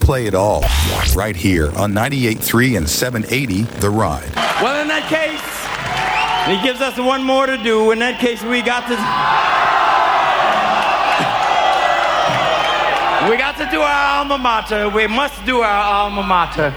play it all right here on 98.3 and 780 The Ride. Well, in that case, he gives us one more to do. In that case, we got to do our alma mater. We must do our alma mater.